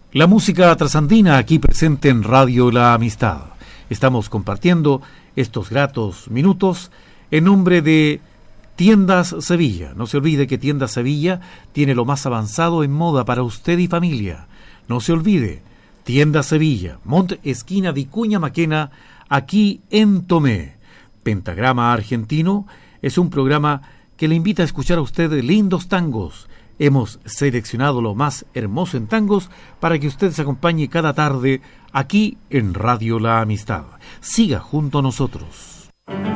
La música trasandina aquí presente en Radio La Amistad. Estamos compartiendo estos gratos minutos en nombre de Tiendas Sevilla. No se olvide que Tiendas Sevilla tiene lo más avanzado en moda para usted y familia. No se olvide, Tiendas Sevilla, Mont esquina Vicuña Maquena, aquí en Tomé. Pentagrama Argentino es un programa que le invita a escuchar a usted lindos tangos. Hemos seleccionado lo más hermoso en tangos para que usted se acompañe cada tarde aquí en Radio La Amistad. Siga junto a nosotros.